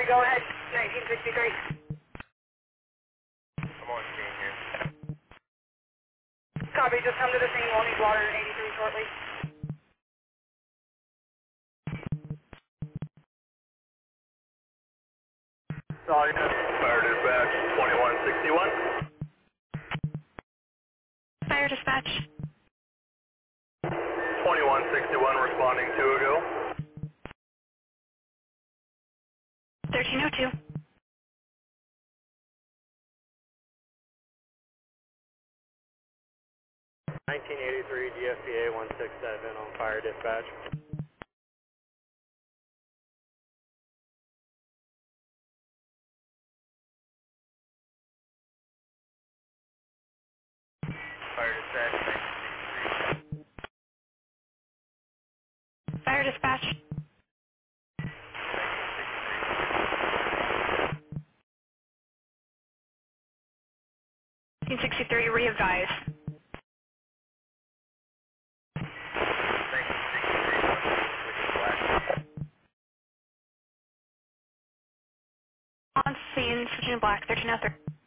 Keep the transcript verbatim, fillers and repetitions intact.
go ahead. nineteen sixty-three. I'm on scene here. Copy, just come to the scene. We'll need water in eighty-three shortly. Oh, yeah. Fire dispatch twenty-one sixty-one. Fire dispatch. twenty-one sixty-one responding two ago. thirteen oh two. nineteen eighty-three D F B A one six seven on fire dispatch. Fire dispatch Fire dispatch. nineteen sixty-three, re-advise. nineteen sixty-three On scene, switching to black, thirteen oh three.